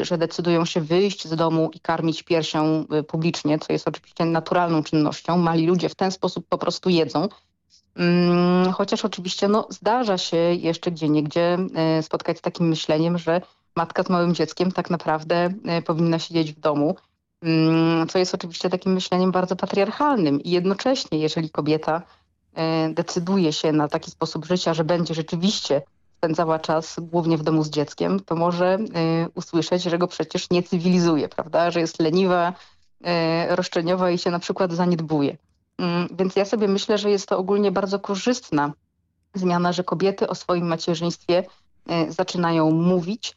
że decydują się wyjść z domu i karmić piersią publicznie, co jest oczywiście naturalną czynnością. Mali ludzie w ten sposób po prostu jedzą. Chociaż oczywiście zdarza się jeszcze gdzieniegdzie spotkać z takim myśleniem, że matka z małym dzieckiem tak naprawdę powinna siedzieć w domu, co jest oczywiście takim myśleniem bardzo patriarchalnym. I jednocześnie, jeżeli kobieta decyduje się na taki sposób życia, że będzie rzeczywiście spędzała czas głównie w domu z dzieckiem, to może usłyszeć, że go przecież nie cywilizuje, prawda? Że jest leniwa, roszczeniowa i się na przykład zaniedbuje. Więc ja sobie myślę, że jest to ogólnie bardzo korzystna zmiana, że kobiety o swoim macierzyństwie zaczynają mówić,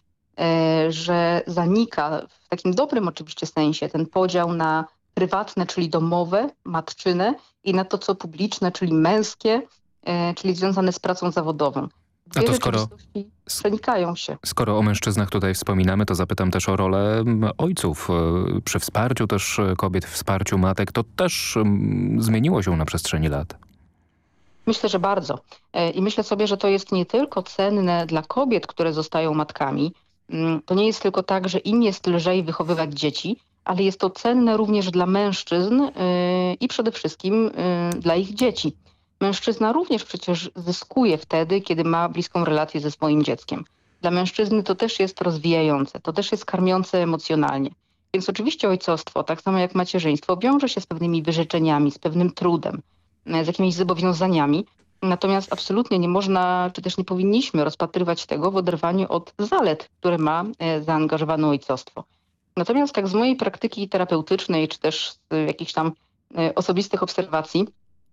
że zanika w takim dobrym oczywiście sensie ten podział na prywatne, czyli domowe, matczyne i na to, co publiczne, czyli męskie, czyli związane z pracą zawodową. A Dwie to rzeczywistości przenikają się. skoro o mężczyznach tutaj wspominamy, to zapytam też o rolę ojców przy wsparciu też kobiet, wsparciu matek. To też zmieniło się na przestrzeni lat. Myślę, że bardzo. I myślę sobie, że to jest nie tylko cenne dla kobiet, które zostają matkami. To nie jest tylko tak, że im jest lżej wychowywać dzieci, ale jest to cenne również dla mężczyzn i przede wszystkim dla ich dzieci. Mężczyzna również przecież zyskuje wtedy, kiedy ma bliską relację ze swoim dzieckiem. Dla mężczyzny to też jest rozwijające, to też jest karmiące emocjonalnie. Więc oczywiście ojcostwo, tak samo jak macierzyństwo, wiąże się z pewnymi wyrzeczeniami, z pewnym trudem, z jakimiś zobowiązaniami. Natomiast absolutnie nie można, czy też nie powinniśmy rozpatrywać tego w oderwaniu od zalet, które ma zaangażowane ojcostwo. Natomiast tak z mojej praktyki terapeutycznej, czy też z jakichś tam osobistych obserwacji,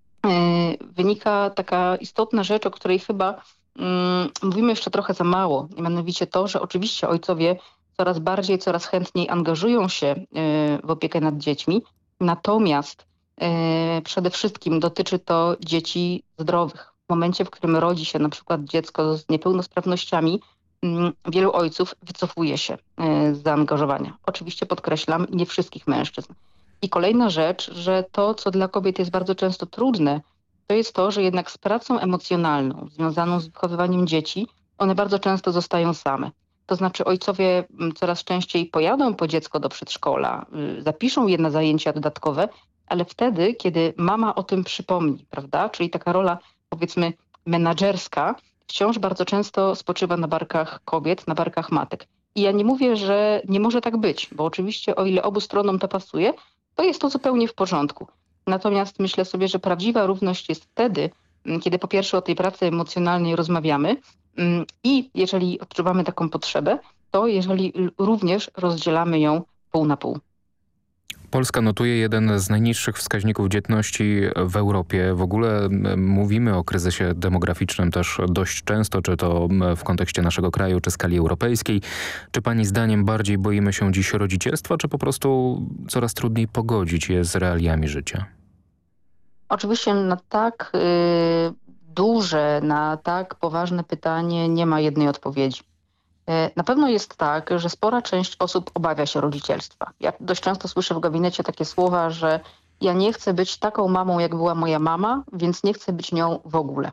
wynika taka istotna rzecz, o której chyba mówimy jeszcze trochę za mało. Mianowicie to, że oczywiście ojcowie coraz bardziej, coraz chętniej angażują się w opiekę nad dziećmi. Natomiast przede wszystkim dotyczy to dzieci zdrowych. W momencie, w którym rodzi się na przykład dziecko z niepełnosprawnościami, wielu ojców wycofuje się z zaangażowania. Oczywiście podkreślam, nie wszystkich mężczyzn. I kolejna rzecz, że to, co dla kobiet jest bardzo często trudne, to jest to, że jednak z pracą emocjonalną związaną z wychowywaniem dzieci, one bardzo często zostają same. To znaczy ojcowie coraz częściej pojadą po dziecko do przedszkola, zapiszą je na zajęcia dodatkowe, ale wtedy, kiedy mama o tym przypomni, prawda? Czyli taka rola, powiedzmy, menadżerska, wciąż bardzo często spoczywa na barkach kobiet, na barkach matek. I ja nie mówię, że nie może tak być, bo oczywiście o ile obu stronom to pasuje, to jest to zupełnie w porządku. Natomiast myślę sobie, że prawdziwa równość jest wtedy, kiedy po pierwsze o tej pracy emocjonalnej rozmawiamy i jeżeli odczuwamy taką potrzebę, to jeżeli również rozdzielamy ją pół na pół. Polska notuje jeden z najniższych wskaźników dzietności w Europie. W ogóle mówimy o kryzysie demograficznym też dość często, czy to w kontekście naszego kraju, czy skali europejskiej. Czy pani zdaniem bardziej boimy się dziś rodzicielstwa, czy po prostu coraz trudniej pogodzić je z realiami życia? Oczywiście na tak duże, na tak poważne pytanie nie ma jednej odpowiedzi. Na pewno jest tak, że spora część osób obawia się rodzicielstwa. Ja dość często słyszę w gabinecie takie słowa, że ja nie chcę być taką mamą, jak była moja mama, więc nie chcę być nią w ogóle.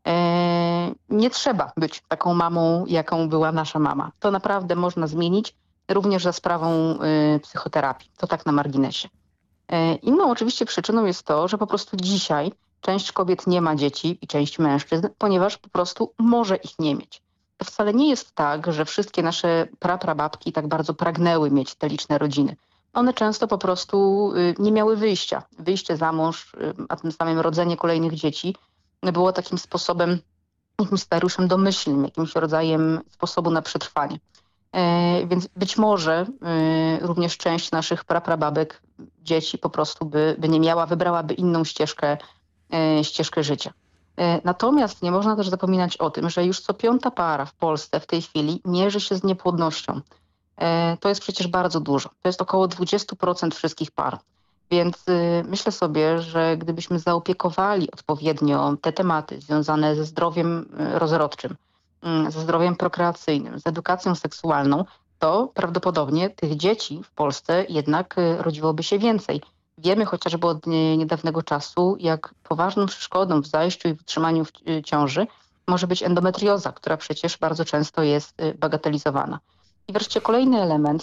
Nie trzeba być taką mamą, jaką była nasza mama. To naprawdę można zmienić, również za sprawą psychoterapii. To tak na marginesie. Inną oczywiście przyczyną jest to, że po prostu dzisiaj część kobiet nie ma dzieci i część mężczyzn, ponieważ po prostu może ich nie mieć. To wcale nie jest tak, że wszystkie nasze praprababki tak bardzo pragnęły mieć te liczne rodziny. One często po prostu nie miały wyjścia. Wyjście za mąż, a tym samym rodzenie kolejnych dzieci było takim sposobem, jakimś staruszem domyślnym, jakimś rodzajem sposobu na przetrwanie. Więc być może również część naszych praprababek, dzieci po prostu by nie miała, wybrałaby inną ścieżkę życia. Natomiast nie można też zapominać o tym, że już co piąta para w Polsce w tej chwili mierzy się z niepłodnością. To jest przecież bardzo dużo. To jest około 20% wszystkich par. Więc myślę sobie, że gdybyśmy zaopiekowali odpowiednio te tematy związane ze zdrowiem rozrodczym, ze zdrowiem prokreacyjnym, z edukacją seksualną, to prawdopodobnie tych dzieci w Polsce jednak rodziłoby się więcej. Wiemy chociażby od niedawnego czasu, jak poważną przeszkodą w zajściu i w utrzymaniu ciąży może być endometrioza, która przecież bardzo często jest bagatelizowana. I wreszcie kolejny element